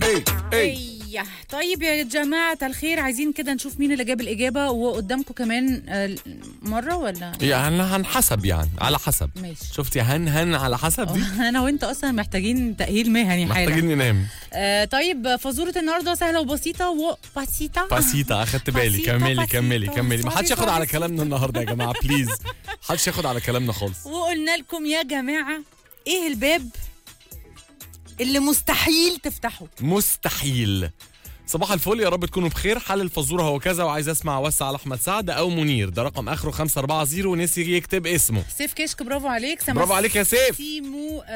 ايه طيب يا جماعة الخير، عايزين كده نشوف مين اللي جاب الإجابة، وقدامكم كمان مرة ولا؟ يعني هنحسب، يعني على حسب. ماشي. شفتي هن على حسب دي. أنا وأنت أصلا محتاجين تأهيل مهني حالا. محتاجين ننام. طيب فزورة النهاردة سهلة وبسيطة بسيطة أخدت بالي. كملي. ما حدش ياخد على كلامنا النهاردة يا جماعة بليز. حدش ياخد على كلامنا خالص. وقلنا لكم يا جماعة إيه الباب اللي مستحيل تفتحه؟ مستحيل. صباح الفل، يا رب تكونوا بخير. حل الفزوره هو كذا، وعايز اسمع وسع على احمد سعد او منير، ده رقم اخره 540، ونسي يكتب اسمه. سيف كشك، برافو عليك. برافو عليك يا سيف. سيمو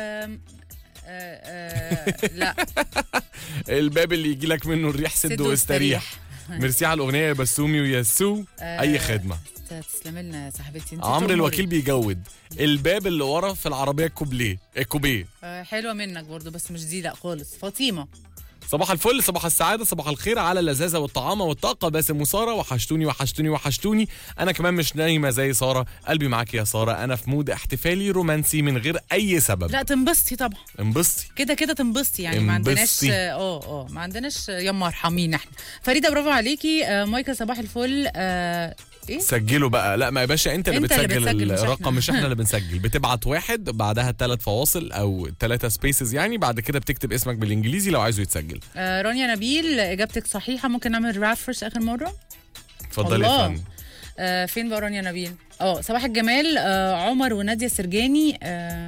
لا الباب اللي يجي لك منه الريح سد واستريح. ميرسي على الاغنيه يا بسومي وياسو. اي خدمه. تسلمي لنا يا صاحبتي. عمرو الوكيل بيجود. الباب اللي ورا في العربيه الكوبيه. حلوه منك برضو، بس مش دي لا خالص. فاطمه، صباح الفل، صباح السعادة، صباح الخير على اللذاذة والطعامة والطاقة. باسم وسارة، وحشتوني. أنا كمان مش نايمة زي سارة، قلبي معاك يا سارة. أنا في مود احتفالي رومانسي من غير أي سبب. لا تنبسطي طبعا. انبسطي كده تنبسطي يعني. ما عندناش ما عندناش يما ارحمينا احنا. فريدة برافو عليكي. مايكل صباح الفل. إيه؟ سجلوا بقى. لا ما يا باشا، انت اللي بتسجل الرقم، مش احنا اللي بنسجل. بتبعت 1 بعدها 3 فواصل او 3 سبيسز، يعني بعد كده بتكتب اسمك بالانجليزي لو عايزه يتسجل. رانيا نبيل، اجابتك صحيحه. ممكن نعمل رافرش اخر مره؟ اتفضلي يا فندم. فين بقى رانيا نبيل؟ صباح الجمال. عمر وناديه سرجاني.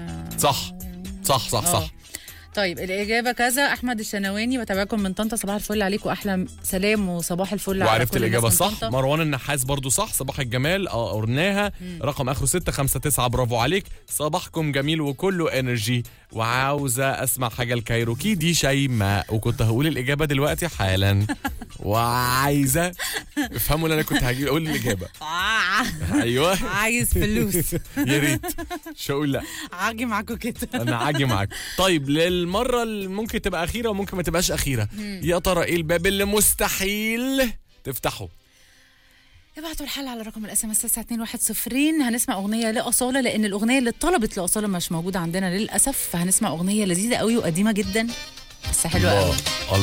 صح. طيب الإجابة كذا. أحمد الشنواني، بتابعكم من طنطا. صباح الفل عليكم، أحلى سلام وصباح الفل على وعرفت كل الإجابة الناس من صح. طنطا. مروان النحاس برضو صح. صباح الجمال قرناها. رقم آخره 659، برافو عليك. صباحكم جميل وكله انرجي. وعاوزة أسمع حاجة الكايروكي دي شيماء، وكنت هقول الإجابة دلوقتي حالا. وعايزة افهموا اللي أنا كنت هجي أقول الإجابة. أيوه عايز فلوس. يا ريت. مش هقول لا. عاجي معاكم كده. أنا عاجي معاك. طيب للمرة اللي ممكن تبقى أخيرة وممكن ما تبقاش أخيرة، يا ترى إيه الباب اللي مستحيل تفتحه؟ ابعتوا الحل على رقم الSMS 92102. هنسمع أغنية لأصالة، لأن الأغنية اللي طلبت لأصالة مش موجودة عندنا للأسف. فهنسمع أغنية لذيذة قوي وقديمة جدا بس حلوة قوي.